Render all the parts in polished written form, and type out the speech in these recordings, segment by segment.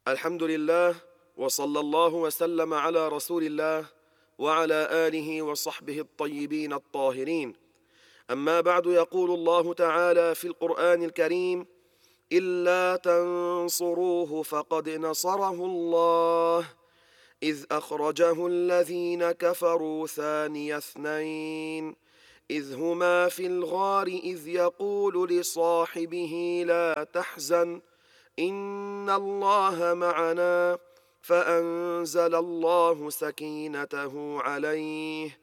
الحمد لله، وصلى الله وسلم على رسول الله وعلى آله وصحبه الطيبين الطاهرين. أما بعد، يقول الله تعالى في القرآن الكريم: إلا تنصروه فقد نصره الله إذ أخرجه الذين كفروا ثاني اثنين إذ هما في الغار إذ يقول لصاحبه لا تحزن إن الله معنا فأنزل الله سكينته عليه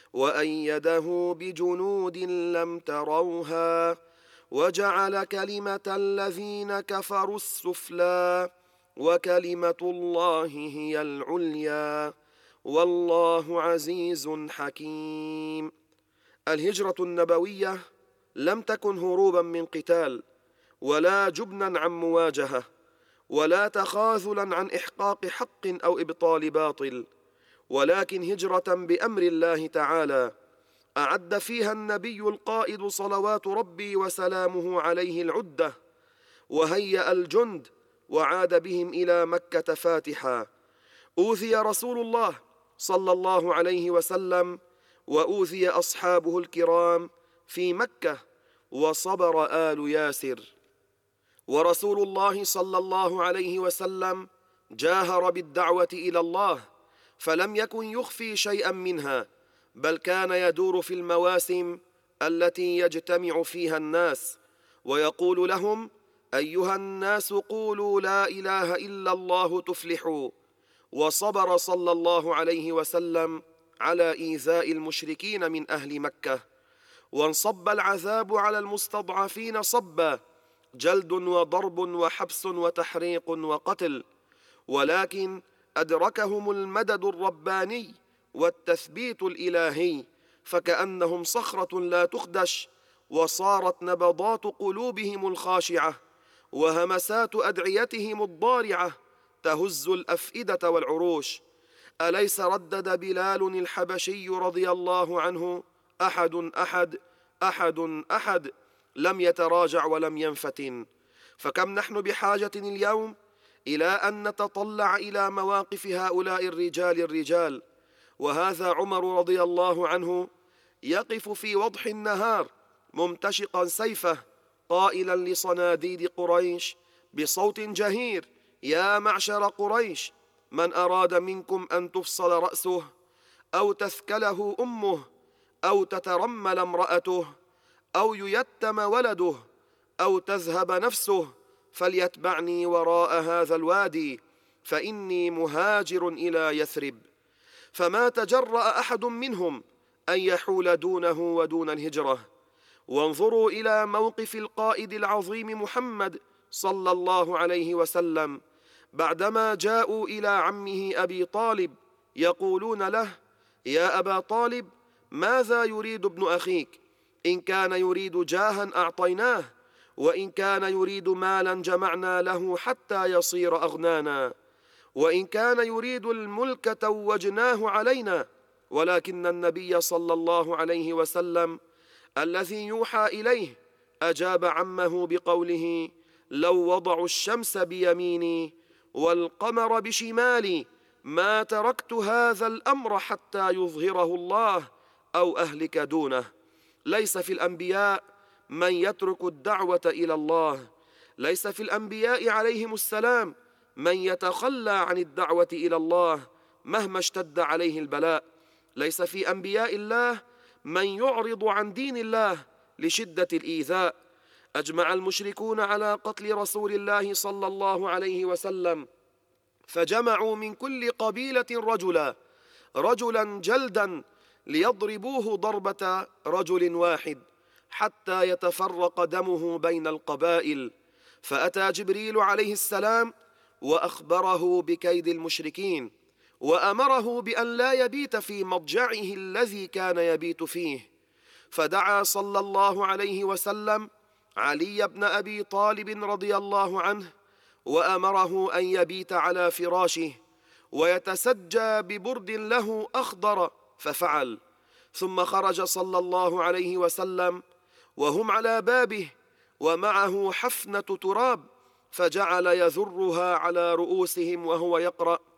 وأيده بجنود لم تروها وجعل كلمة الذين كفروا السفلى وكلمة الله هي العليا والله عزيز حكيم. الهجرة النبوية لم تكن هروبا من قتال، ولا جبنا عن مواجهة، ولا تخاذلا عن إحقاق حق أو إبطال باطل، ولكن هجرة بأمر الله تعالى أعد فيها النبي القائد صلوات ربي وسلامه عليه العدة، وهيأ الجند وعاد بهم إلى مكة فاتحا. أوذي رسول الله صلى الله عليه وسلم وأوذي أصحابه الكرام في مكة، وصبر آل ياسر. ورسول الله صلى الله عليه وسلم جاهر بالدعوة إلى الله، فلم يكن يخفي شيئا منها، بل كان يدور في المواسم التي يجتمع فيها الناس ويقول لهم: أيها الناس قولوا لا إله إلا الله تفلحوا. وصبر صلى الله عليه وسلم على إيذاء المشركين من أهل مكة، وانصب العذاب على المستضعفين صبا، جلد وضرب وحبس وتحريق وقتل، ولكن أدركهم المدد الرباني والتثبيت الإلهي، فكأنهم صخرة لا تخدش، وصارت نبضات قلوبهم الخاشعة وهمسات أدعيتهم الضارعة تهز الأفئدة والعروش. أليس ردد بلال الحبشي رضي الله عنه: أحد أحد أحد أحد، لم يتراجع ولم ينفتن. فكم نحن بحاجة اليوم إلى أن نتطلع إلى مواقف هؤلاء الرجال. وهذا عمر رضي الله عنه يقف في وضح النهار ممتشقا سيفه قائلا لصناديد قريش بصوت جهير: يا معشر قريش، من أراد منكم أن تفصل رأسه أو تثكله أمه أو تترمل امرأته أو ييتم ولده أو تذهب نفسه فليتبعني وراء هذا الوادي، فإني مهاجر إلى يثرب. فما تجرأ أحد منهم أن يحول دونه ودون الهجرة. وانظروا إلى موقف القائد العظيم محمد صلى الله عليه وسلم بعدما جاءوا إلى عمه أبي طالب يقولون له: يا أبا طالب، ماذا يريد ابن أخيك؟ إن كان يريد جاها أعطيناه، وإن كان يريد مالا جمعنا له حتى يصير أغنانا، وإن كان يريد الملك توجناه علينا. ولكن النبي صلى الله عليه وسلم الذي يوحى إليه أجاب عمه بقوله: لو وضعوا الشمس بيميني والقمر بشمالي ما تركت هذا الأمر حتى يظهره الله أو أهلك دونه. ليس في الأنبياء من يترك الدعوة إلى الله، ليس في الأنبياء عليهم السلام من يتخلى عن الدعوة إلى الله مهما اشتد عليه البلاء، ليس في أنبياء الله من يعرض عن دين الله لشدة الإيذاء. أجمع المشركون على قتل رسول الله صلى الله عليه وسلم، فجمعوا من كل قبيلة رجلا جلدا ليضربوه ضربة رجل واحد حتى يتفرق دمه بين القبائل. فأتى جبريل عليه السلام وأخبره بكيد المشركين، وأمره بأن لا يبيت في مضجعه الذي كان يبيت فيه. فدعا صلى الله عليه وسلم علي بن أبي طالب رضي الله عنه وأمره أن يبيت على فراشه ويتسجى ببرد له أخضر، ففعل. ثم خرج صلى الله عليه وسلم وهم على بابه ومعه حفنة تراب، فجعل يذرها على رؤوسهم وهو يقرأ: